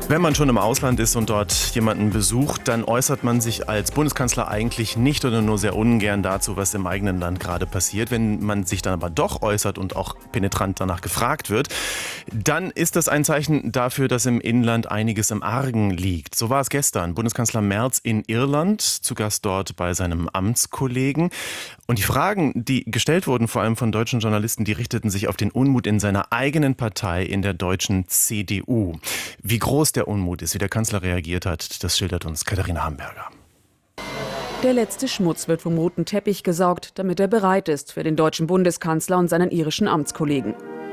Wenn man schon im Ausland ist und dort jemanden besucht, dann äußert man sich als Bundeskanzler eigentlich nicht oder nur sehr ungern dazu, was im eigenen Land gerade passiert. Wenn man sich dann aber doch äußert und auch penetrant danach gefragt wird, dann ist das ein Zeichen dafür, dass im Inland einiges im Argen liegt. So war es gestern. Bundeskanzler Merz in Irland, zu Gast dort bei seinem Amtskollegen. Und die Fragen, die gestellt wurden, vor allem von deutschen Journalisten, die richteten sich auf den Unmut in seiner eigenen Partei, in der deutschen CDU. Wie groß der Unmut ist, wie der Kanzler reagiert hat, das schildert uns Katharina Hamburger. Der letzte Schmutz wird vom roten Teppich gesaugt, damit er bereit ist für den deutschen Bundeskanzler und seinen irischen Amtskollegen.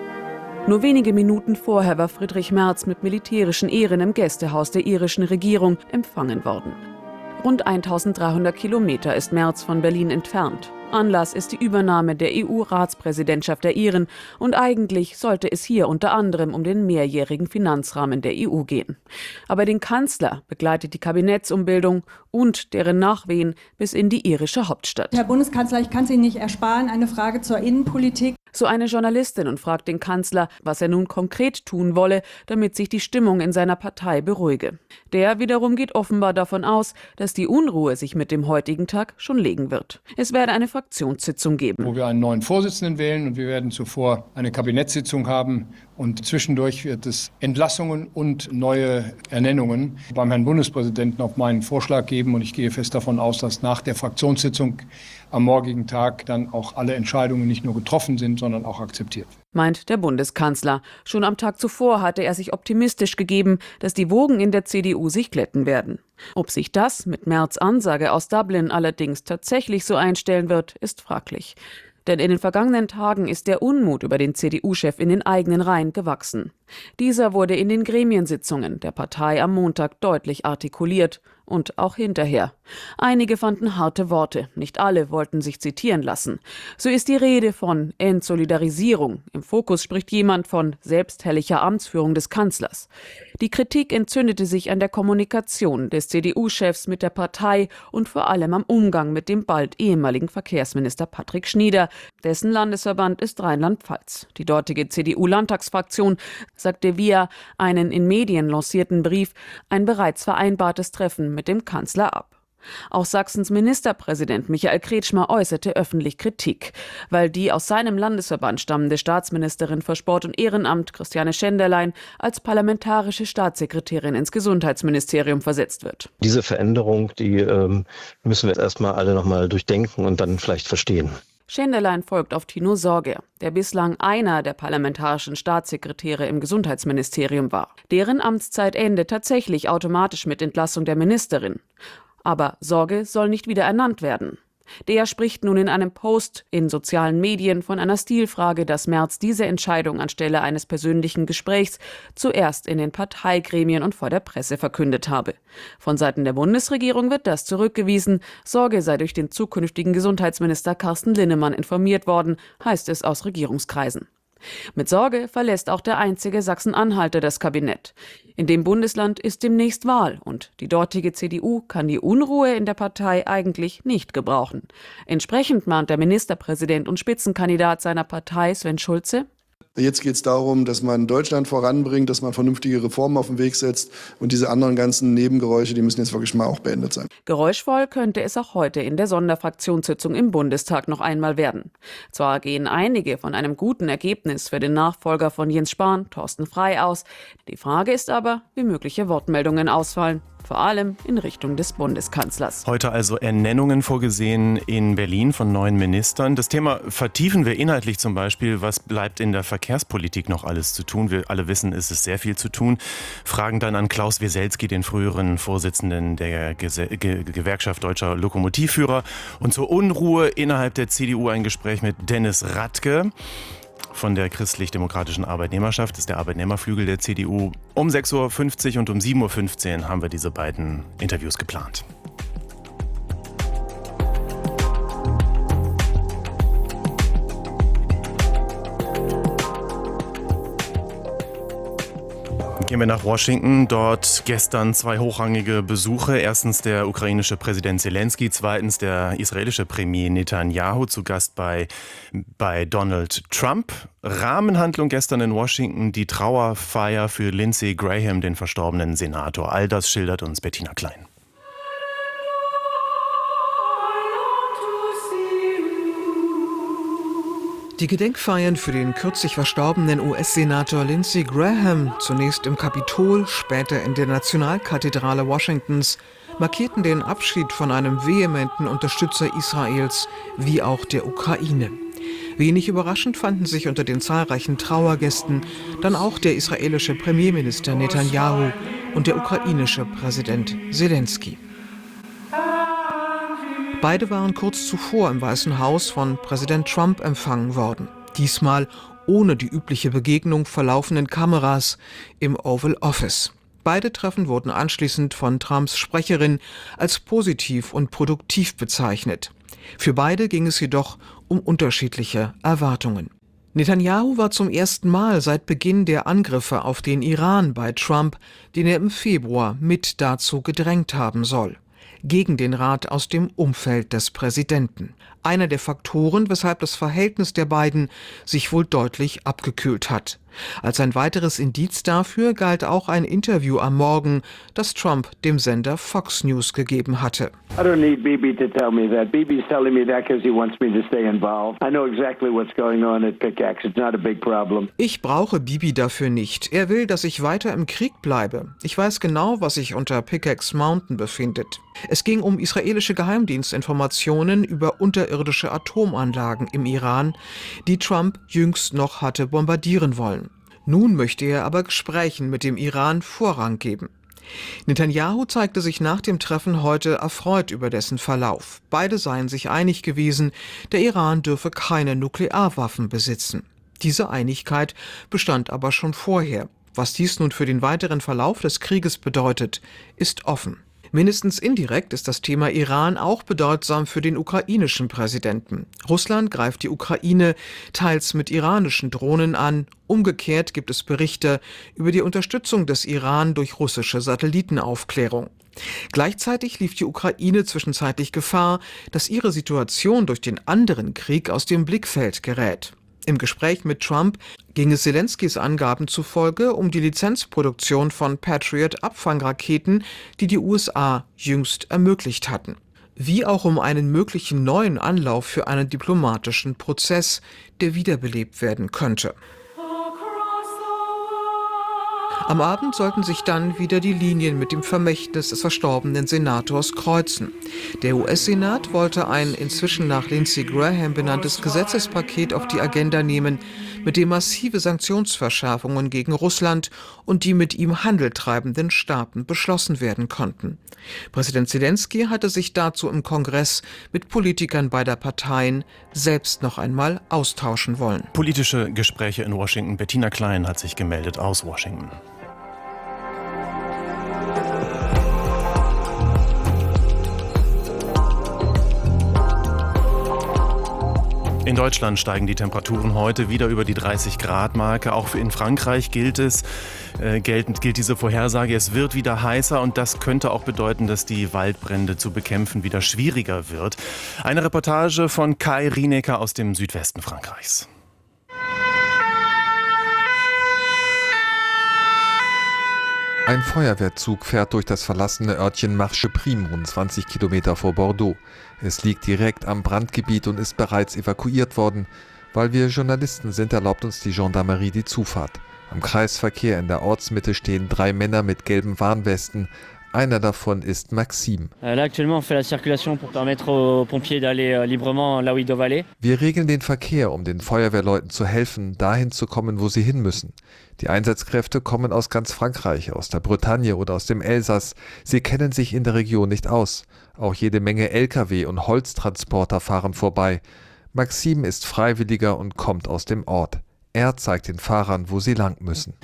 Nur wenige Minuten vorher war Friedrich Merz mit militärischen Ehren im Gästehaus der irischen Regierung empfangen worden. Rund 1300 Kilometer ist Merz von Berlin entfernt. Anlass ist die Übernahme der EU-Ratspräsidentschaft der Iren und eigentlich sollte es hier unter anderem um den mehrjährigen Finanzrahmen der EU gehen. Aber den Kanzler begleitet die Kabinettsumbildung und deren Nachwehen bis in die irische Hauptstadt. Herr Bundeskanzler, ich kann es Ihnen nicht ersparen, eine Frage zur Innenpolitik. So eine Journalistin und fragt den Kanzler, was er nun konkret tun wolle, damit sich die Stimmung in seiner Partei beruhige. Der wiederum geht offenbar davon aus, dass die Unruhe sich mit dem heutigen Tag schon legen wird. Es werde eine Fraktionssitzung geben, wo wir einen neuen Vorsitzenden wählen, und wir werden zuvor eine Kabinettssitzung haben und zwischendurch wird es Entlassungen und neue Ernennungen beim Herrn Bundespräsidenten auf meinen Vorschlag geben, und ich gehe fest davon aus, dass nach der Fraktionssitzung am morgigen Tag dann auch alle Entscheidungen nicht nur getroffen sind, sondern auch akzeptiert. Meint der Bundeskanzler. Schon am Tag zuvor hatte er sich optimistisch gegeben, dass die Wogen in der CDU sich glätten werden. Ob sich das mit Merz' Ansage aus Dublin allerdings tatsächlich so einstellen wird, ist fraglich. Denn in den vergangenen Tagen ist der Unmut über den CDU-Chef in den eigenen Reihen gewachsen. Dieser wurde in den Gremiensitzungen der Partei am Montag deutlich artikuliert und auch hinterher. Einige fanden harte Worte, nicht alle wollten sich zitieren lassen. So ist die Rede von Entsolidarisierung. Im Fokus spricht jemand von selbstherrlicher Amtsführung des Kanzlers. Die Kritik entzündete sich an der Kommunikation des CDU-Chefs mit der Partei und vor allem am Umgang mit dem bald ehemaligen Verkehrsminister Patrick Schnieder. Dessen Landesverband ist Rheinland-Pfalz. Die dortige CDU-Landtagsfraktion sagte via einen in Medien lancierten Brief ein bereits vereinbartes Treffen mit dem Kanzler ab. Auch Sachsens Ministerpräsident Michael Kretschmer äußerte öffentlich Kritik, weil die aus seinem Landesverband stammende Staatsministerin für Sport und Ehrenamt Christiane Schenderlein als parlamentarische Staatssekretärin ins Gesundheitsministerium versetzt wird. Diese Veränderung, die müssen wir jetzt erstmal alle nochmal durchdenken und dann vielleicht verstehen. Schenderlein folgt auf Tino Sorge, der bislang einer der parlamentarischen Staatssekretäre im Gesundheitsministerium war. Deren Amtszeit endet tatsächlich automatisch mit Entlassung der Ministerin. Aber Sorge soll nicht wieder ernannt werden. Der spricht nun in einem Post in sozialen Medien von einer Stilfrage, dass Merz diese Entscheidung anstelle eines persönlichen Gesprächs zuerst in den Parteigremien und vor der Presse verkündet habe. Von Seiten der Bundesregierung wird das zurückgewiesen. Sorge sei durch den zukünftigen Gesundheitsminister Carsten Linnemann informiert worden, heißt es aus Regierungskreisen. Mit Sorge verlässt auch der einzige Sachsen-Anhalter das Kabinett. In dem Bundesland ist demnächst Wahl und die dortige CDU kann die Unruhe in der Partei eigentlich nicht gebrauchen. Entsprechend mahnt der Ministerpräsident und Spitzenkandidat seiner Partei Sven Schulze: Jetzt geht es darum, dass man Deutschland voranbringt, dass man vernünftige Reformen auf den Weg setzt. Und diese anderen ganzen Nebengeräusche, die müssen jetzt wirklich mal auch beendet sein. Geräuschvoll könnte es auch heute in der Sonderfraktionssitzung im Bundestag noch einmal werden. Zwar gehen einige von einem guten Ergebnis für den Nachfolger von Jens Spahn, Thorsten Frey, aus. Die Frage ist aber, wie mögliche Wortmeldungen ausfallen. Vor allem in Richtung des Bundeskanzlers. Heute also Ernennungen vorgesehen in Berlin von neuen Ministern. Das Thema vertiefen wir inhaltlich zum Beispiel. Was bleibt in der Verkehrspolitik noch alles zu tun? Wir alle wissen, es ist sehr viel zu tun. Fragen dann an Klaus Wieselski, den früheren Vorsitzenden der Gewerkschaft Deutscher Lokomotivführer. Und zur Unruhe innerhalb der CDU ein Gespräch mit Dennis Radke von der Christlich-Demokratischen Arbeitnehmerschaft, das ist der Arbeitnehmerflügel der CDU. Um 6.50 Uhr und um 7.15 Uhr haben wir diese beiden Interviews geplant. Gehen wir nach Washington. Dort gestern 2 hochrangige Besuche. Erstens der ukrainische Präsident Zelensky, zweitens der israelische Premier Netanyahu zu Gast bei Donald Trump. Rahmenhandlung gestern in Washington, die Trauerfeier für Lindsey Graham, den verstorbenen Senator. All das schildert uns Bettina Klein. Die Gedenkfeiern für den kürzlich verstorbenen US-Senator Lindsey Graham, zunächst im Kapitol, später in der Nationalkathedrale Washingtons, markierten den Abschied von einem vehementen Unterstützer Israels wie auch der Ukraine. Wenig überraschend fanden sich unter den zahlreichen Trauergästen dann auch der israelische Premierminister Netanyahu und der ukrainische Präsident Zelensky. Beide waren kurz zuvor im Weißen Haus von Präsident Trump empfangen worden. Diesmal ohne die übliche Begegnung vor laufenden Kameras im Oval Office. Beide Treffen wurden anschließend von Trumps Sprecherin als positiv und produktiv bezeichnet. Für beide ging es jedoch um unterschiedliche Erwartungen. Netanyahu war zum ersten Mal seit Beginn der Angriffe auf den Iran bei Trump, den er im Februar mit dazu gedrängt haben soll, gegen den Rat aus dem Umfeld des Präsidenten. Einer der Faktoren, weshalb das Verhältnis der beiden sich wohl deutlich abgekühlt hat. Als ein weiteres Indiz dafür galt auch ein Interview am Morgen, das Trump dem Sender Fox News gegeben hatte. I don't need Bibi to tell me that. Bibi's telling me that because he wants me to stay involved. I know exactly what's going on at Pickaxe. It's not a big problem. Ich brauche Bibi dafür nicht. Er will, dass ich weiter im Krieg bleibe. Ich weiß genau, was sich unter Pickaxe Mountain befindet. Es ging um israelische Geheimdienstinformationen über unterirdische Atomanlagen im Iran, die Trump jüngst noch hatte bombardieren wollen. Nun möchte er aber Gesprächen mit dem Iran Vorrang geben. Netanyahu zeigte sich nach dem Treffen heute erfreut über dessen Verlauf. Beide seien sich einig gewesen, der Iran dürfe keine Nuklearwaffen besitzen. Diese Einigkeit bestand aber schon vorher. Was dies nun für den weiteren Verlauf des Krieges bedeutet, ist offen. Mindestens indirekt ist das Thema Iran auch bedeutsam für den ukrainischen Präsidenten. Russland greift die Ukraine teils mit iranischen Drohnen an. Umgekehrt gibt es Berichte über die Unterstützung des Iran durch russische Satellitenaufklärung. Gleichzeitig lief die Ukraine zwischenzeitlich Gefahr, dass ihre Situation durch den anderen Krieg aus dem Blickfeld gerät. Im Gespräch mit Trump ging es Zelenskys Angaben zufolge um die Lizenzproduktion von Patriot-Abfangraketen, die die USA jüngst ermöglicht hatten. Wie auch um einen möglichen neuen Anlauf für einen diplomatischen Prozess, der wiederbelebt werden könnte. Am Abend sollten sich dann wieder die Linien mit dem Vermächtnis des verstorbenen Senators kreuzen. Der US-Senat wollte ein inzwischen nach Lindsey Graham benanntes Gesetzespaket auf die Agenda nehmen, mit dem massive Sanktionsverschärfungen gegen Russland und die mit ihm Handel treibenden Staaten beschlossen werden konnten. Präsident Zelensky hatte sich dazu im Kongress mit Politikern beider Parteien selbst noch einmal austauschen wollen. Politische Gespräche in Washington. Bettina Klein hat sich gemeldet aus Washington. In Deutschland steigen die Temperaturen heute wieder über die 30-Grad-Marke. Auch in Frankreich gilt diese Vorhersage. Es wird wieder heißer und das könnte auch bedeuten, dass die Waldbrände zu bekämpfen wieder schwieriger wird. Eine Reportage von Kai Rienecker aus dem Südwesten Frankreichs. Ein Feuerwehrzug fährt durch das verlassene Örtchen Marche-Prime, rund 20 Kilometer vor Bordeaux. Es liegt direkt am Brandgebiet und ist bereits evakuiert worden. Weil wir Journalisten sind, erlaubt uns die Gendarmerie die Zufahrt. Am Kreisverkehr in der Ortsmitte stehen 3 Männer mit gelben Warnwesten. Einer davon ist Maxime. Wir regeln den Verkehr, um den Feuerwehrleuten zu helfen, dahin zu kommen, wo sie hin müssen. Die Einsatzkräfte kommen aus ganz Frankreich, aus der Bretagne oder aus dem Elsass. Sie kennen sich in der Region nicht aus. Auch jede Menge Lkw und Holztransporter fahren vorbei. Maxime ist Freiwilliger und kommt aus dem Ort. Er zeigt den Fahrern, wo sie lang müssen.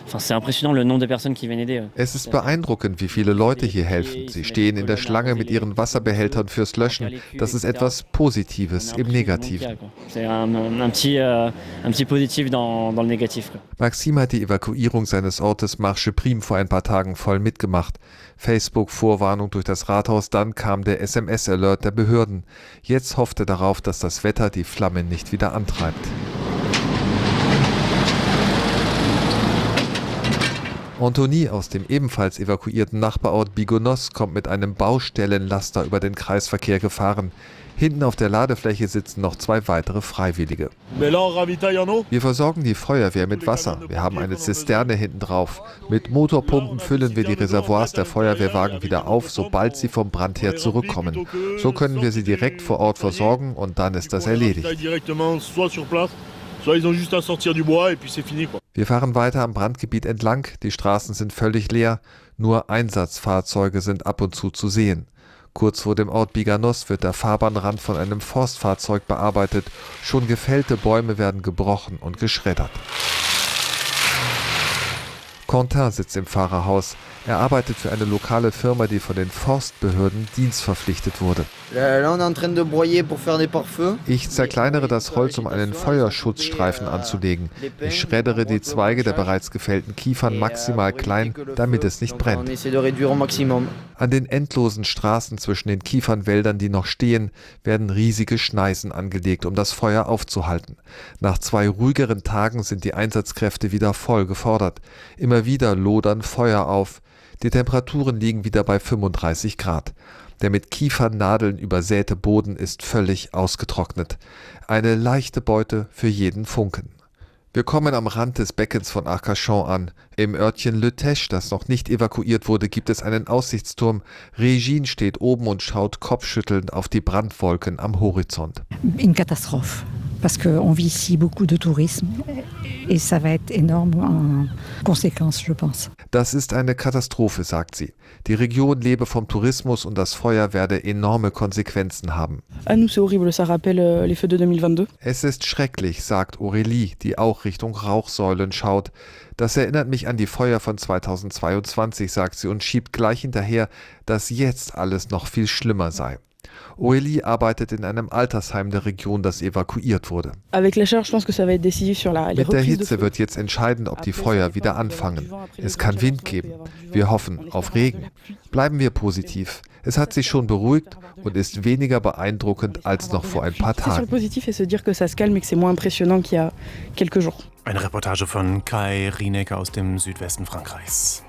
Es ist beeindruckend, wie viele Leute hier helfen. Sie stehen in der Schlange mit ihren Wasserbehältern fürs Löschen. Das ist etwas Positives im Negativen. Maxime hat die Evakuierung seines Ortes Marche Prime vor ein paar Tagen voll mitgemacht. Facebook-Vorwarnung durch das Rathaus, dann kam der SMS-Alert der Behörden. Jetzt hofft er darauf, dass das Wetter die Flammen nicht wieder antreibt. Anthony aus dem ebenfalls evakuierten Nachbarort Bigonos kommt mit einem Baustellenlaster über den Kreisverkehr gefahren. Hinten auf der Ladefläche sitzen noch 2 weitere Freiwillige. Wir versorgen die Feuerwehr mit Wasser. Wir haben eine Zisterne hinten drauf. Mit Motorpumpen füllen wir die Reservoirs der Feuerwehrwagen wieder auf, sobald sie vom Brand her zurückkommen. So können wir sie direkt vor Ort versorgen und dann ist das erledigt. Wir fahren weiter am Brandgebiet entlang. Die Straßen sind völlig leer. Nur Einsatzfahrzeuge sind ab und zu sehen. Kurz vor dem Ort Biganos wird der Fahrbahnrand von einem Forstfahrzeug bearbeitet. Schon gefällte Bäume werden gebrochen und geschreddert. Quentin sitzt im Fahrerhaus. Er arbeitet für eine lokale Firma, die von den Forstbehörden dienstverpflichtet wurde. Ich zerkleinere das Holz, um einen Feuerschutzstreifen anzulegen. Ich schreddere die Zweige der bereits gefällten Kiefern maximal klein, damit es nicht brennt. An den endlosen Straßen zwischen den Kiefernwäldern, die noch stehen, werden riesige Schneisen angelegt, um das Feuer aufzuhalten. Nach 2 ruhigeren Tagen sind die Einsatzkräfte wieder voll gefordert. Immer wieder lodern Feuer auf. Die Temperaturen liegen wieder bei 35 Grad. Der mit Kiefernadeln übersäte Boden ist völlig ausgetrocknet. Eine leichte Beute für jeden Funken. Wir kommen am Rand des Beckens von Arcachon an. Im Örtchen Le Teche, das noch nicht evakuiert wurde, gibt es einen Aussichtsturm. Regine steht oben und schaut kopfschüttelnd auf die Brandwolken am Horizont. Une catastrophe. Parce qu'on vit ici beaucoup de tourisme et ça va être énorme en conséquence, je pense. Das ist eine Katastrophe, sagt sie. Die Region lebe vom Tourismus und das Feuer werde enorme Konsequenzen haben. Es ist schrecklich, sagt Aurélie, die auch Richtung Rauchsäulen schaut. Das erinnert mich an die Feuer von 2022, sagt sie und schiebt gleich hinterher, dass jetzt alles noch viel schlimmer sei. Aurélie arbeitet in einem Altersheim der Region, das evakuiert wurde. Mit der Hitze wird jetzt entscheidend, ob die Feuer wieder anfangen. Es kann Wind geben. Wir hoffen auf Regen. Bleiben wir positiv. Es hat sich schon beruhigt und ist weniger beeindruckend als noch vor ein paar Tagen. Eine Reportage von Kai Rienecker aus dem Südwesten Frankreichs.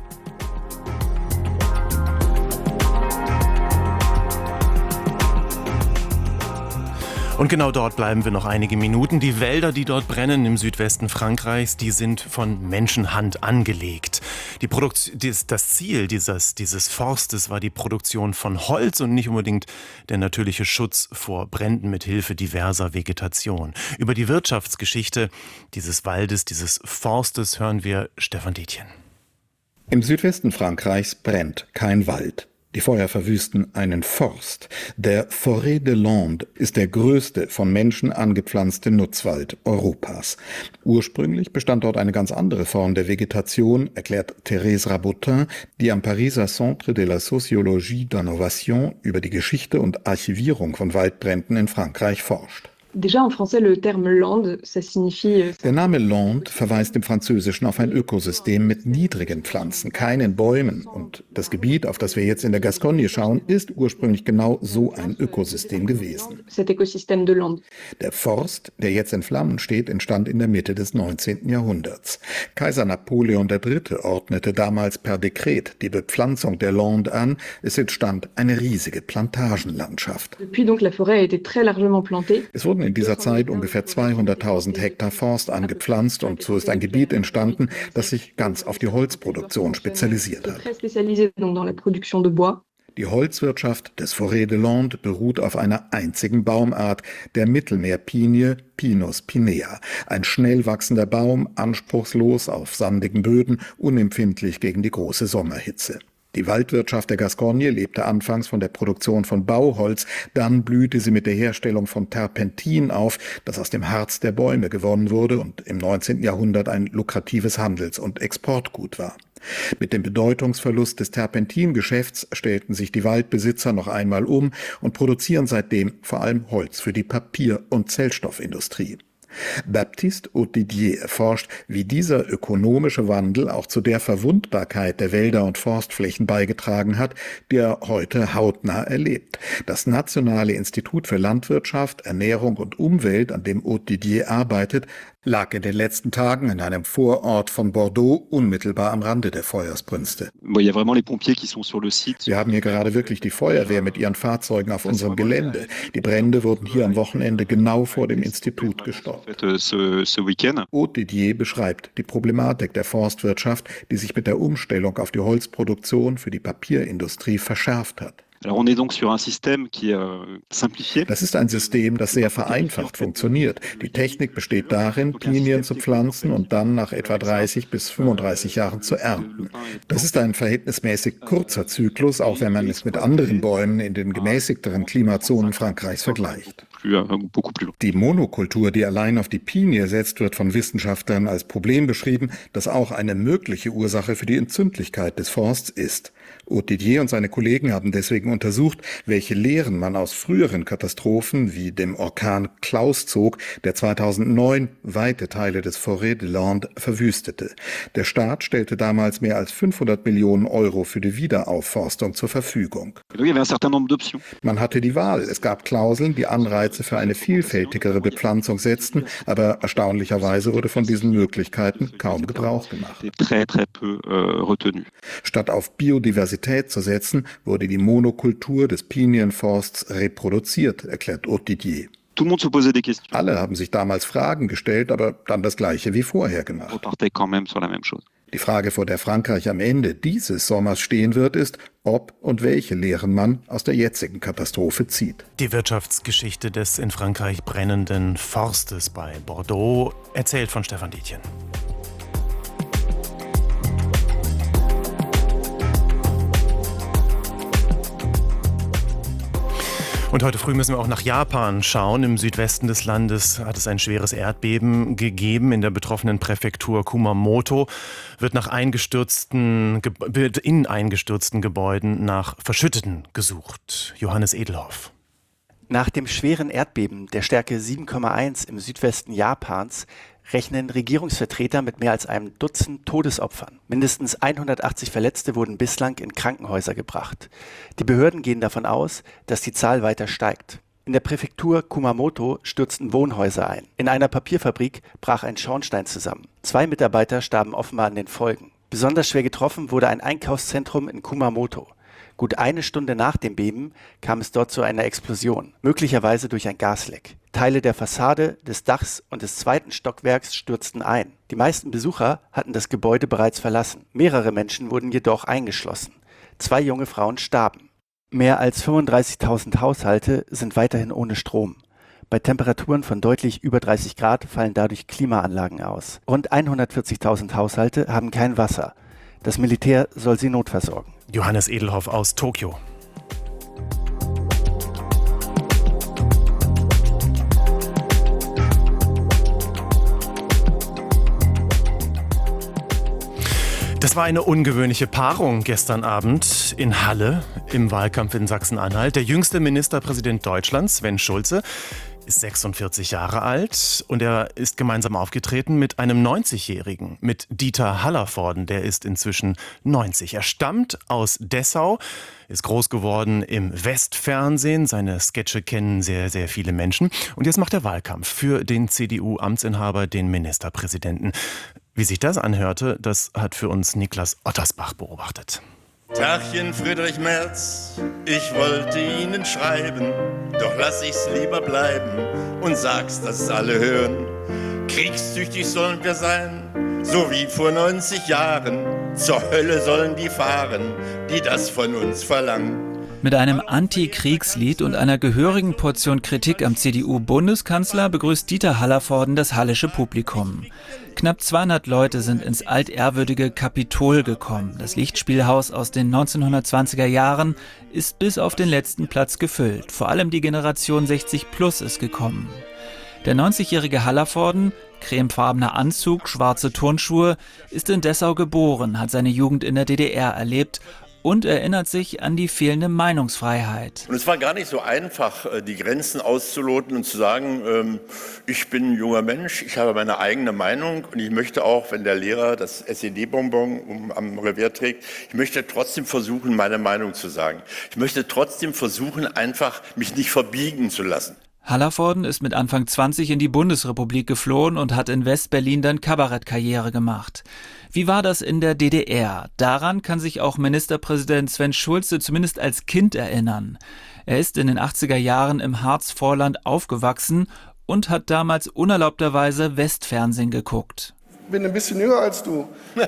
Und genau dort bleiben wir noch einige Minuten. Die Wälder, die dort brennen im Südwesten Frankreichs, die sind von Menschenhand angelegt. Das Ziel dieses Forstes war die Produktion von Holz und nicht unbedingt der natürliche Schutz vor Bränden mit Hilfe diverser Vegetation. Über die Wirtschaftsgeschichte dieses Waldes, dieses Forstes hören wir Stefan Detjen. Im Südwesten Frankreichs brennt kein Wald. Die Feuer verwüsten einen Forst. Der Forêt de Landes ist der größte von Menschen angepflanzte Nutzwald Europas. Ursprünglich bestand dort eine ganz andere Form der Vegetation, erklärt Thérèse Rabotin, die am Pariser Centre de la Sociologie d'Innovation über die Geschichte und Archivierung von Waldbränden in Frankreich forscht. Déjà en français, le terme lande, ça signifie... Der Name Lande verweist im Französischen auf ein Ökosystem mit niedrigen Pflanzen, keinen Bäumen. Und das Gebiet, auf das wir jetzt in der Gascogne schauen, ist ursprünglich genau so ein Ökosystem gewesen. Cet écosystème de Lande. Der Forst, der jetzt in Flammen steht, entstand in der Mitte des 19. Jahrhunderts. Kaiser Napoleon III. Ordnete damals per Dekret die Bepflanzung der Lande an. Es entstand eine riesige Plantagenlandschaft. Depuis donc la forêt a été très largement plantée. Es wurden in dieser Zeit ungefähr 200.000 Hektar Forst angepflanzt und so ist ein Gebiet entstanden, das sich ganz auf die Holzproduktion spezialisiert hat. Die Holzwirtschaft des Forêt de Landes beruht auf einer einzigen Baumart, der Mittelmeerpinie, Pinus pinea. Ein schnell wachsender Baum, anspruchslos auf sandigen Böden, unempfindlich gegen die große Sommerhitze. Die Waldwirtschaft der Gascogne lebte anfangs von der Produktion von Bauholz, dann blühte sie mit der Herstellung von Terpentin auf, das aus dem Harz der Bäume gewonnen wurde und im 19. Jahrhundert ein lukratives Handels- und Exportgut war. Mit dem Bedeutungsverlust des Terpentingeschäfts stellten sich die Waldbesitzer noch einmal um und produzieren seitdem vor allem Holz für die Papier- und Zellstoffindustrie. Baptiste Haut-Didier erforscht, wie dieser ökonomische Wandel auch zu der Verwundbarkeit der Wälder und Forstflächen beigetragen hat, die er heute hautnah erlebt. Das Nationale Institut für Landwirtschaft, Ernährung und Umwelt, an dem Haut-Didier arbeitet, lag in den letzten Tagen in einem Vorort von Bordeaux unmittelbar am Rande der Feuersbrünste. Wir haben hier gerade wirklich die Feuerwehr mit ihren Fahrzeugen auf unserem Gelände. Die Brände wurden hier am Wochenende genau vor dem Institut gestoppt. Haut-Didier beschreibt die Problematik der Forstwirtschaft, die sich mit der Umstellung auf die Holzproduktion für die Papierindustrie verschärft hat. Das ist ein System, das sehr vereinfacht funktioniert. Die Technik besteht darin, Pinien zu pflanzen und dann nach etwa 30 bis 35 Jahren zu ernten. Das ist ein verhältnismäßig kurzer Zyklus, auch wenn man es mit anderen Bäumen in den gemäßigteren Klimazonen Frankreichs vergleicht. Die Monokultur, die allein auf die Pinie setzt, wird von Wissenschaftlern als Problem beschrieben, das auch eine mögliche Ursache für die Entzündlichkeit des Forsts ist. Haut-Didier und seine Kollegen haben deswegen untersucht, welche Lehren man aus früheren Katastrophen wie dem Orkan Klaus zog, der 2009 weite Teile des Forêt des Landes verwüstete. Der Staat stellte damals mehr als 500 Millionen Euro für die Wiederaufforstung zur Verfügung. Man hatte die Wahl. Es gab Klauseln, die Anreize für eine vielfältigere Bepflanzung setzten, aber erstaunlicherweise wurde von diesen Möglichkeiten kaum Gebrauch gemacht. Statt auf Biodiversität zu setzen, wurde die Monokultur des Pinienforsts reproduziert, erklärt Haut-Didier. Alle haben sich damals Fragen gestellt, aber dann das Gleiche wie vorher gemacht. Die Frage, vor der Frankreich am Ende dieses Sommers stehen wird, ist, ob und welche Lehren man aus der jetzigen Katastrophe zieht. Die Wirtschaftsgeschichte des in Frankreich brennenden Forstes bei Bordeaux, erzählt von Stefan Dietjen. Und heute früh müssen wir auch nach Japan schauen. Im Südwesten des Landes hat es ein schweres Erdbeben gegeben. In der betroffenen Präfektur Kumamoto wird in eingestürzten Gebäuden nach Verschütteten gesucht. Johannes Edelhoff. Nach dem schweren Erdbeben der Stärke 7,1 im Südwesten Japans rechnen Regierungsvertreter mit mehr als einem Dutzend Todesopfern. Mindestens 180 Verletzte wurden bislang in Krankenhäuser gebracht. Die Behörden gehen davon aus, dass die Zahl weiter steigt. In der Präfektur Kumamoto stürzten Wohnhäuser ein. In einer Papierfabrik brach ein Schornstein zusammen. 2 Mitarbeiter starben offenbar an den Folgen. Besonders schwer getroffen wurde ein Einkaufszentrum in Kumamoto. Gut eine Stunde nach dem Beben kam es dort zu einer Explosion, möglicherweise durch ein Gasleck. Teile der Fassade, des Dachs und des 2. Stockwerks stürzten ein. Die meisten Besucher hatten das Gebäude bereits verlassen. Mehrere Menschen wurden jedoch eingeschlossen. 2 junge Frauen starben. Mehr als 35.000 Haushalte sind weiterhin ohne Strom. Bei Temperaturen von deutlich über 30 Grad fallen dadurch Klimaanlagen aus. Rund 140.000 Haushalte haben kein Wasser. Das Militär soll sie notversorgen. Johannes Edelhoff aus Tokio. Das war eine ungewöhnliche Paarung gestern Abend in Halle im Wahlkampf in Sachsen-Anhalt. Der jüngste Ministerpräsident Deutschlands, Sven Schulze, ist 46 Jahre alt und er ist gemeinsam aufgetreten mit einem 90-Jährigen, mit Dieter Hallervorden, der ist inzwischen 90. Er stammt aus Dessau, ist groß geworden im Westfernsehen, seine Sketche kennen sehr, sehr viele Menschen und jetzt macht er Wahlkampf für den CDU-Amtsinhaber, den Ministerpräsidenten. Wie sich das anhörte, das hat für uns Niklas Ottersbach beobachtet. Tagchen Friedrich Merz, ich wollte Ihnen schreiben, doch lass ich's lieber bleiben und sag's, dass es alle hören. Kriegstüchtig sollen wir sein, so wie vor 90 Jahren. Zur Hölle sollen die fahren, die das von uns verlangen. Mit einem Anti-Kriegslied und einer gehörigen Portion Kritik am CDU-Bundeskanzler begrüßt Dieter Hallervorden das hallische Publikum. Knapp 200 Leute sind ins altehrwürdige Kapitol gekommen. Das Lichtspielhaus aus den 1920er Jahren ist bis auf den letzten Platz gefüllt. Vor allem die Generation 60+ ist gekommen. Der 90-jährige Hallervorden, cremefarbener Anzug, schwarze Turnschuhe, ist in Dessau geboren, hat seine Jugend in der DDR erlebt und erinnert sich an die fehlende Meinungsfreiheit. Und es war gar nicht so einfach, die Grenzen auszuloten und zu sagen, ich bin ein junger Mensch, ich habe meine eigene Meinung und ich möchte auch, wenn der Lehrer das SED-Bonbon am Revier trägt, ich möchte trotzdem versuchen, meine Meinung zu sagen. Ich möchte trotzdem versuchen, einfach mich nicht verbiegen zu lassen. Hallervorden ist mit Anfang 20 in die Bundesrepublik geflohen und hat in West-Berlin dann Kabarettkarriere gemacht. Wie war das in der DDR? Daran kann sich auch Ministerpräsident Sven Schulze zumindest als Kind erinnern. Er ist in den 80er Jahren im Harzvorland aufgewachsen und hat damals unerlaubterweise Westfernsehen geguckt. Ich bin ein bisschen jünger als du.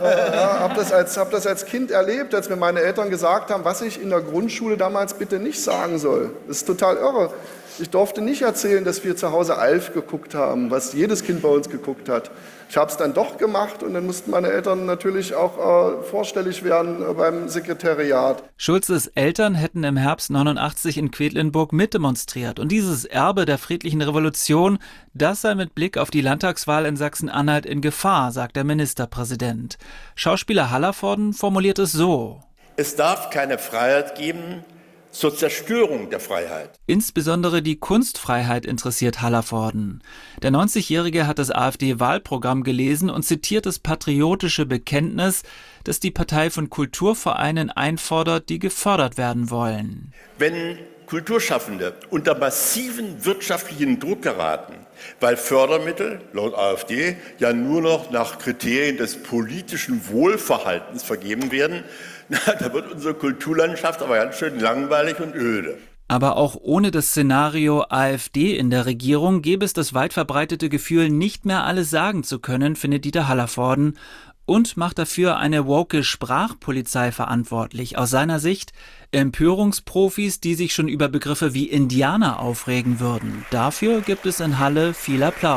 Hab das als Kind erlebt, als mir meine Eltern gesagt haben, was ich in der Grundschule damals bitte nicht sagen soll. Das ist total irre. Ich durfte nicht erzählen, dass wir zu Hause Alf geguckt haben, was jedes Kind bei uns geguckt hat. Ich habe es dann doch gemacht und dann mussten meine Eltern natürlich auch vorstellig werden beim Sekretariat. Schulzes Eltern hätten im Herbst 89 in Quedlinburg mitdemonstriert. Und dieses Erbe der friedlichen Revolution, das sei mit Blick auf die Landtagswahl in Sachsen-Anhalt in Gefahr, sagt der Ministerpräsident. Schauspieler Hallervorden formuliert es so: Es darf keine Freiheit geben zur Zerstörung der Freiheit. Insbesondere die Kunstfreiheit interessiert Hallervorden. Der 90-Jährige hat das AfD-Wahlprogramm gelesen und zitiert das patriotische Bekenntnis, das die Partei von Kulturvereinen einfordert, die gefördert werden wollen. Wenn Kulturschaffende unter massiven wirtschaftlichen Druck geraten, weil Fördermittel laut AfD ja nur noch nach Kriterien des politischen Wohlverhaltens vergeben werden, da wird unsere Kulturlandschaft aber ganz schön langweilig und öde. Aber auch ohne das Szenario AfD in der Regierung gäbe es das weit verbreitete Gefühl, nicht mehr alles sagen zu können, findet Dieter Hallervorden, und macht dafür eine woke Sprachpolizei verantwortlich. Aus seiner Sicht Empörungsprofis, die sich schon über Begriffe wie Indianer aufregen würden. Dafür gibt es in Halle viel Applaus.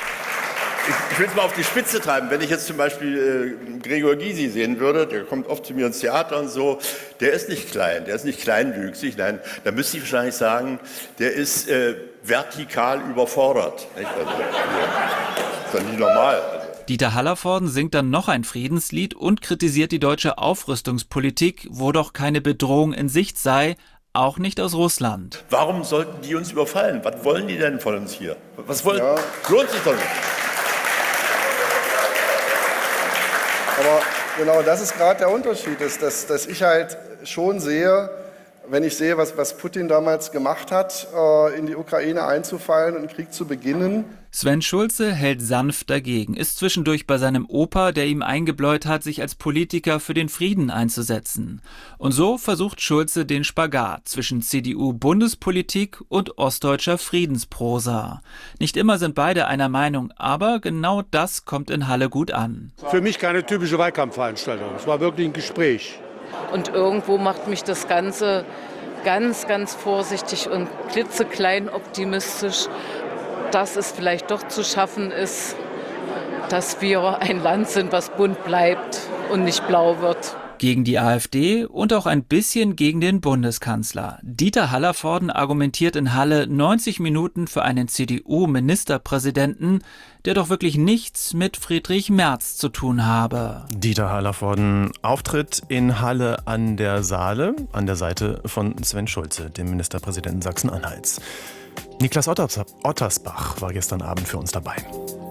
Ich will es mal auf die Spitze treiben. Wenn ich jetzt zum Beispiel Gregor Gysi sehen würde, der kommt oft zu mir ins Theater und so, der ist nicht klein, der ist nicht kleinwüchsig, nein, da müsste ich wahrscheinlich sagen, der ist vertikal überfordert. Nicht? Also, das ist doch nicht normal. Dieter Hallervorden singt dann noch ein Friedenslied und kritisiert die deutsche Aufrüstungspolitik, wo doch keine Bedrohung in Sicht sei, auch nicht aus Russland. Warum sollten die uns überfallen? Was wollen die denn von uns hier? Was wollen? Ja. Lohnt sich doch nicht. Aber genau das ist gerade der Unterschied, dass ich halt schon sehe, wenn ich sehe, was Putin damals gemacht hat, in die Ukraine einzufallen und einen Krieg zu beginnen. Sven Schulze hält sanft dagegen, ist zwischendurch bei seinem Opa, der ihm eingebläut hat, sich als Politiker für den Frieden einzusetzen. Und so versucht Schulze den Spagat zwischen CDU-Bundespolitik und ostdeutscher Friedensprosa. Nicht immer sind beide einer Meinung, aber genau das kommt in Halle gut an. Für mich keine typische Wahlkampfveranstaltung, es war wirklich ein Gespräch. Und irgendwo macht mich das Ganze ganz, ganz vorsichtig und klitzeklein optimistisch, dass es vielleicht doch zu schaffen ist, dass wir ein Land sind, was bunt bleibt und nicht blau wird. Gegen die AfD und auch ein bisschen gegen den Bundeskanzler. Dieter Hallervorden argumentiert in Halle 90 Minuten für einen CDU-Ministerpräsidenten, der doch wirklich nichts mit Friedrich Merz zu tun habe. Dieter Hallervorden Auftritt in Halle an der Saale, an der Seite von Sven Schulze, dem Ministerpräsidenten Sachsen-Anhalts. Niklas Ottersbach war gestern Abend für uns dabei.